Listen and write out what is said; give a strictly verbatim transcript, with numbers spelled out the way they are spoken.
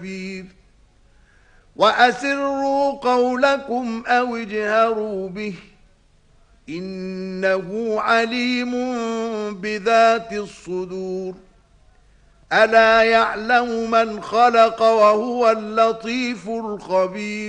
كبير وأسروا قولكم أو اجهروا به إنه عليم بذات الصدور ألا يعلم من خلق وهو اللطيف الخبير